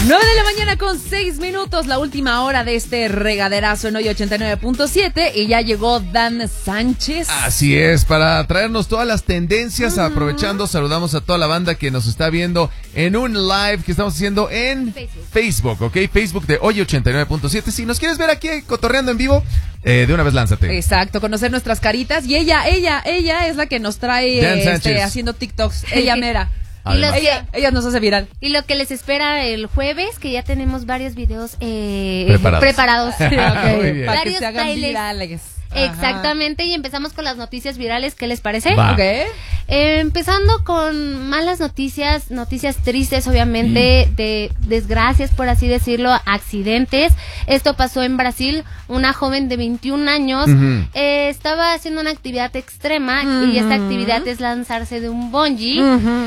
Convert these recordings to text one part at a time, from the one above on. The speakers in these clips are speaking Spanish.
9 de la mañana con 6 minutos, la última hora de este regaderazo en hoy 89.7 y ya llegó Dan Sánchez. Así es, para traernos todas las tendencias, aprovechando, saludamos a toda la banda que nos está viendo en un live que estamos haciendo en Facebook, ¿ok? Facebook de hoy 89.7. Si nos quieres ver aquí cotorreando en vivo, de una vez lánzate. Exacto, conocer nuestras caritas y ella es la que nos trae haciendo TikToks, ella mera. Ella nos hace viral. Y lo que les espera el jueves, que ya tenemos varios videos preparados. Okay. Para varios que se hagan virales. Exactamente, y empezamos con las noticias virales. ¿Qué les parece? Okay. Empezando con malas noticias tristes, obviamente, de desgracias, por así decirlo, accidentes. Esto pasó en Brasil. Una joven de 21 años estaba haciendo una actividad extrema y esta actividad es lanzarse de un bungee.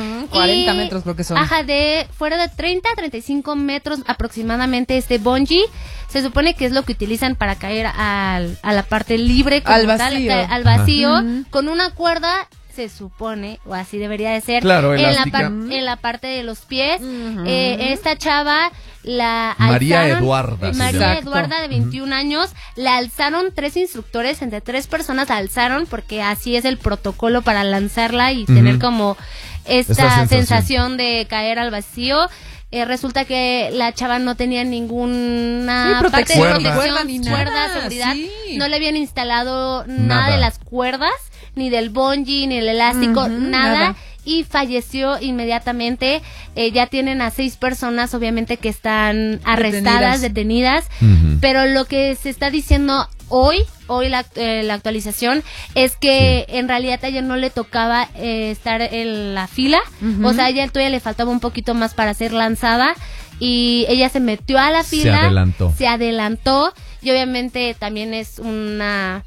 40 metros creo que son. Ajá, de fuera de 30 a 35 metros aproximadamente este bungee. Se supone que es lo que utilizan para caer a la parte libre, como al vacío, con una cuerda. Se supone, o así debería de ser, claro, en la parte de los pies. Esta chava la María alzaron, Eduarda de 21 años, la alzaron 3 instructores, entre 3 personas la alzaron, porque así es el protocolo para lanzarla y tener como esta sensación de caer al vacío. Resulta que la chava no tenía ninguna parte de protección, cuerda, seguridad. No le habían instalado nada de las cuerdas, ni del bungee, ni el elástico, nada. Y falleció inmediatamente. Ya tienen a 6 personas, obviamente, que están arrestadas, detenidas. Pero lo que se está diciendo hoy la actualización es que en realidad a ella no le tocaba estar en la fila. O sea, a ella todavía le faltaba un poquito más para ser lanzada. Y ella se metió a la fila. Se adelantó. Y obviamente también es una...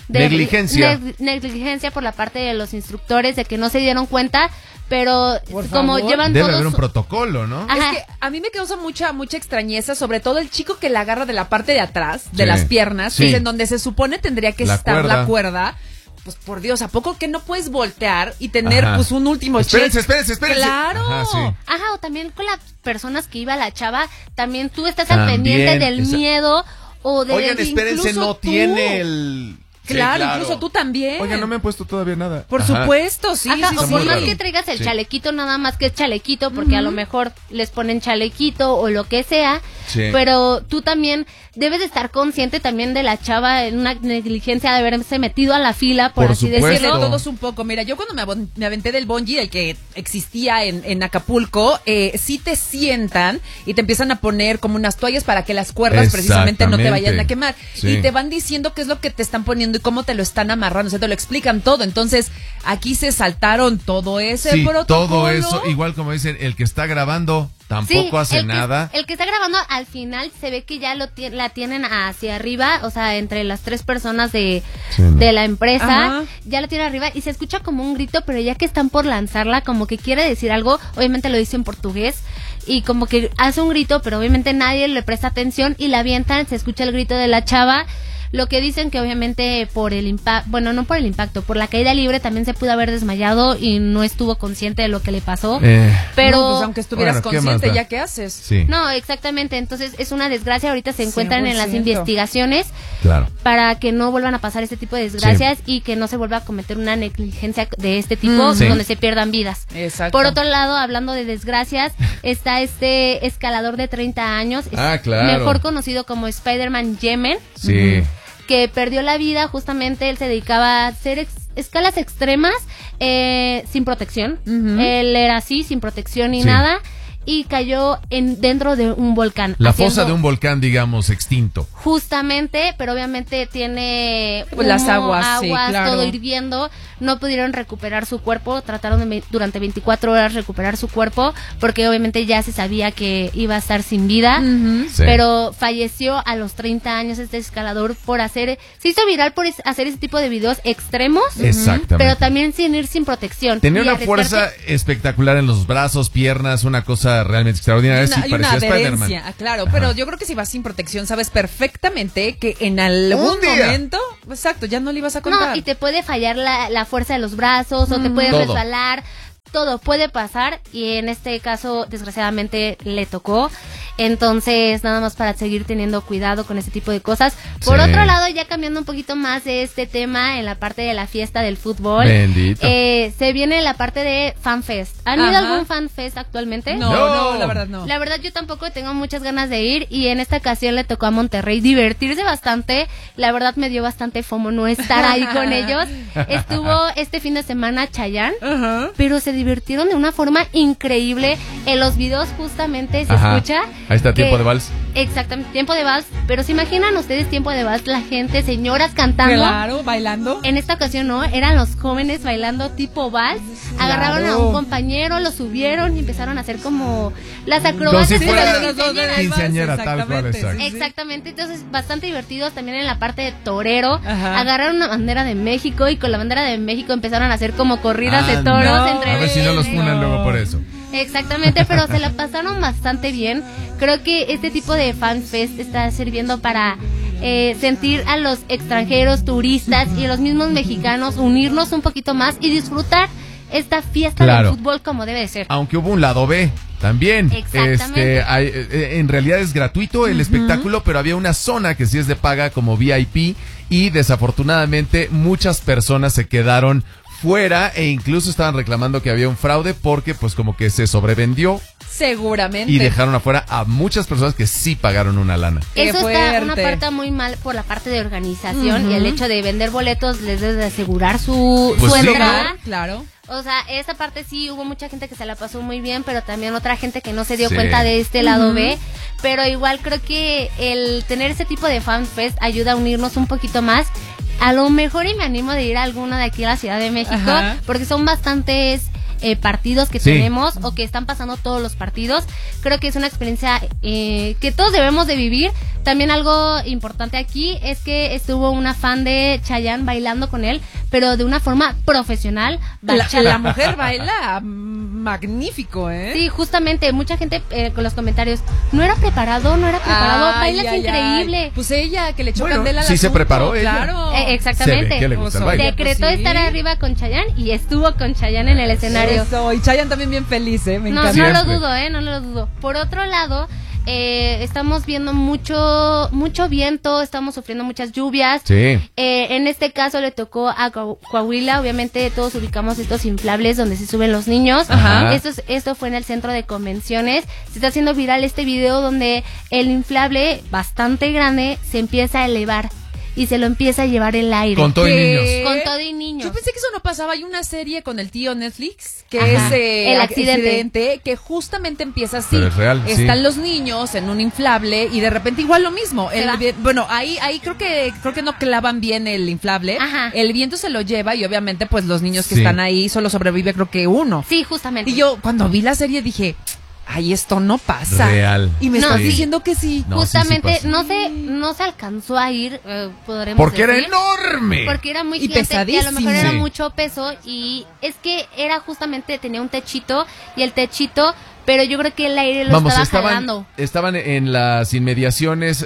negligencia por la parte de los instructores, de que no se dieron cuenta, pero como llevan debe haber un protocolo, ¿no? Ajá. Es que a mí me causa mucha extrañeza, sobre todo el chico que la agarra de la parte de atrás, de las piernas, que es en donde se supone tendría que estar la cuerda. Pues por Dios, ¿a poco que no puedes voltear y tener pues un último Espérense. Claro. Ajá, o también con las personas que iba la chava, también tú estás al pendiente del miedo o de... Oigan, espérense, no tiene el... Claro, incluso tú también. Oigan, no me han puesto todavía nada. Por supuesto, sí. Ajá, o por más que traigas el chalequito, nada más que es chalequito, porque a lo mejor les ponen chalequito o lo que sea, pero tú también debes de estar consciente también de la chava en una negligencia de haberse metido a la fila, por así decirlo. Todos un poco. Mira, yo cuando me aventé del bungee, el que existía en Acapulco, sí te sientan y te empiezan a poner como unas toallas para que las cuerdas precisamente no te vayan a quemar. Y te van diciendo qué es lo que te están poniendo y cómo te lo están amarrando, o sea, te lo explican todo. Entonces, aquí se saltaron todo ese protocolo. Todo eso, igual como dicen, el que está grabando tampoco hace nada. El que está grabando al final se ve que ya la tienen hacia arriba, o sea, entre las 3 personas de la empresa, ya la tienen arriba y se escucha como un grito, pero ya que están por lanzarla, como que quiere decir algo, obviamente lo dice en portugués, y como que hace un grito, pero obviamente nadie le presta atención y la avientan, se escucha el grito de la chava. Lo que dicen que obviamente por el impacto, bueno, no por el impacto, por la caída libre también se pudo haber desmayado y no estuvo consciente de lo que le pasó. Pero no, pues aunque estuvieras consciente, ¿ya qué haces? Sí. No, exactamente, entonces es una desgracia, ahorita se encuentran 100%. En las investigaciones para que no vuelvan a pasar este tipo de desgracias y que no se vuelva a cometer una negligencia de este tipo donde se pierdan vidas. Exacto. Por otro lado, hablando de desgracias, está este escalador de 30 años, mejor conocido como Spider-Man Yemen. Sí. Que perdió la vida, justamente él se dedicaba a hacer escalas extremas sin protección. Él era así, sin protección ni nada, y cayó dentro de un volcán. La fosa de un volcán, digamos, extinto. Justamente, pero obviamente tiene las aguas, todo hirviendo. No pudieron recuperar su cuerpo, trataron durante 24 horas recuperar su cuerpo, porque obviamente ya se sabía que iba a estar sin vida, pero falleció a los 30 años este escalador se hizo viral por hacer ese tipo de videos extremos, pero también sin protección. Tenía una fuerza espectacular en los brazos, piernas, una cosa realmente extraordinaria. Hay una adherencia, claro, pero yo creo que si vas sin protección sabes perfectamente que en algún momento, ya no le ibas a contar. No, y te puede fallar la fuerza de los brazos o te puede resbalar. Todo puede pasar y en este caso desgraciadamente le tocó. Entonces, nada más para seguir teniendo cuidado con ese tipo de cosas. Por otro lado, ya cambiando un poquito más de este tema, en la parte de la fiesta del fútbol, se viene la parte de FanFest. ¿Han ido a algún FanFest actualmente? No, la verdad no. La verdad yo tampoco tengo muchas ganas de ir, y en esta ocasión le tocó a Monterrey divertirse bastante. La verdad me dio bastante fomo no estar ahí con ellos. Estuvo este fin de semana Chayanne, pero se divirtieron de una forma increíble. En los videos justamente se escucha. Ahí está, tiempo de vals. Exactamente, tiempo de vals. Pero ¿se imaginan ustedes tiempo de vals? La gente, señoras cantando. Claro, bailando. En esta ocasión no, eran los jóvenes bailando tipo vals. Agarraron a un compañero, lo subieron y empezaron a hacer como las acrobacias de las quinceañeras. Exactamente, entonces bastante divertidos. También en la parte de torero, agarraron una bandera de México y con la bandera de México empezaron a hacer como corridas de toros entre a ver si no los funan luego por eso. Exactamente, pero se la pasaron bastante bien. Creo que este tipo de FanFest está sirviendo para sentir a los extranjeros, turistas y a los mismos mexicanos, unirnos un poquito más y disfrutar esta fiesta del fútbol como debe de ser. Aunque hubo un lado B también. Exactamente. En realidad es gratuito el espectáculo, pero había una zona que sí es de paga como VIP, y desafortunadamente muchas personas se quedaron fuera e incluso estaban reclamando que había un fraude porque pues como que se sobrevendió. Seguramente. Y dejaron afuera a muchas personas que sí pagaron una lana. Eso está una parte muy mal por la parte de organización, y el hecho de vender boletos les debe de asegurar su entrada. Claro. O sea, esa parte sí hubo mucha gente que se la pasó muy bien, pero también otra gente que no se dio cuenta de este lado B. Pero igual creo que el tener ese tipo de FanFest ayuda a unirnos un poquito más. A lo mejor y me animo de ir a alguna de aquí a la Ciudad de México, porque son bastantes partidos que tenemos, o que están pasando todos los partidos. Creo que es una experiencia que todos debemos de vivir. También algo importante aquí es que estuvo una fan de Chayanne bailando con él, pero de una forma profesional. La mujer baila magnífico, ¿eh? Sí, justamente, mucha gente con los comentarios, no era preparado, bailas increíble. Pues ella, que le echó candela al sí se preparó claro. ella. Exactamente. Decretó estar arriba con Chayanne y estuvo con Chayanne en el escenario. Eso, y Chayanne también bien feliz, me encanta. No lo dudo. Por otro lado, estamos viendo mucho viento, estamos sufriendo muchas lluvias. En este caso le tocó a Coahuila. Obviamente todos ubicamos estos inflables donde se suben los niños. Esto fue en el centro de convenciones. Se está haciendo viral este video donde el inflable bastante grande se empieza a elevar y se lo empieza a llevar el aire. Con todo y niños. Con todo y niños. Yo pensé que eso no pasaba. Hay una serie con el tío Netflix que es El accidente, que justamente empieza así. Pero es real, están los niños en un inflable y de repente igual lo mismo. Bueno, ahí creo que no clavan bien el inflable. El viento se lo lleva y obviamente pues los niños que están ahí solo sobrevive creo que uno. Sí, justamente. Y yo cuando vi la serie dije, ay, esto no pasa. Real. Y me estás diciendo que sí. No, justamente sí no se alcanzó a ir, podremos porque decir, era enorme. Porque era muy y gigante pesadísimo. y a lo mejor era mucho peso, y es que era justamente, tenía un techito, y el techito, pero yo creo que el aire lo estaba jalando. Estaban en las inmediaciones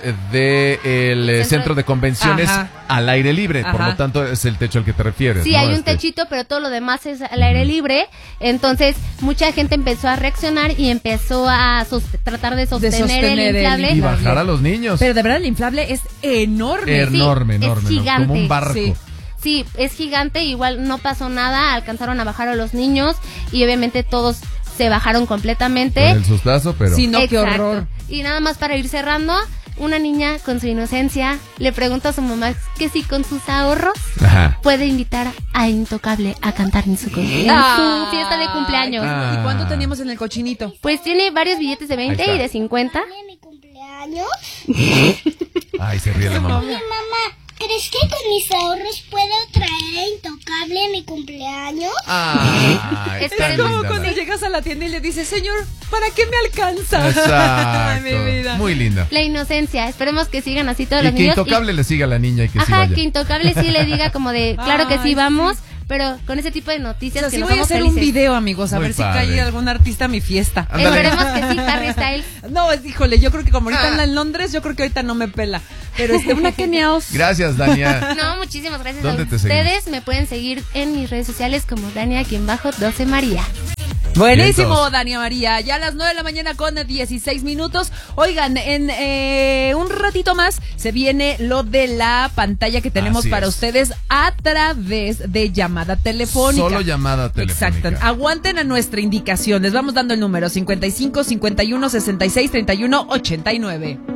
del centro de convenciones al aire libre, por lo tanto es el techo al que te refieres. Sí, hay un techito, pero todo lo demás es al aire libre. Entonces mucha gente empezó a reaccionar y empezó a tratar de sostener el inflable. Y bajar a los niños. Pero de verdad el inflable es enorme. Enorme, es gigante. Como un barco. Sí, es gigante, igual no pasó nada, alcanzaron a bajar a los niños y obviamente todos se bajaron completamente. Con el sustazo, pero... Sí, no, qué horror. Y nada más para ir cerrando, una niña con su inocencia le pregunta a su mamá que si con sus ahorros puede invitar a Intocable a cantar en su fiesta de cumpleaños. ¿Y cuánto teníamos en el cochinito? Pues tiene varios billetes de 20 y de 50. ¿Mi cumpleaños? Ay, se ríe la mamá. Mi mamá, ¿crees que con mis ahorros puedo traer a Intocable a mi cumpleaños? Es como cuando llegas a la tienda y le dices, señor, ¿para qué me alcanza? Exacto. Mi vida. Muy linda. La inocencia, esperemos que sigan así todos los niños. Y niños. que Intocable le siga a la niña y que sí vaya. Que Intocable sí le diga como de, claro que sí vamos. Pero con ese tipo de noticias, o sea, que sí nos voy a vamos hacer felices. Un video, amigos, a muy ver padre. si cae algún artista a mi fiesta. Esperemos que sí, Harry Styles. No, híjole, yo creo que como ahorita anda en Londres, yo creo que ahorita no me pela. Pero una Keniaos. Gracias, Dania. No, muchísimas gracias ¿Dónde a te ustedes. seguimos? Me pueden seguir en mis redes sociales como Dania_12 María. Buenísimo, Vientos. Dania María. Ya a las 9 de la mañana con 16 minutos. Oigan, en un ratito más se viene lo de la pantalla que tenemos para ustedes a través de llamada telefónica. Solo llamada telefónica. Exacto. Aguanten a nuestra indicación. Les vamos dando el número 55 51 66 31 89.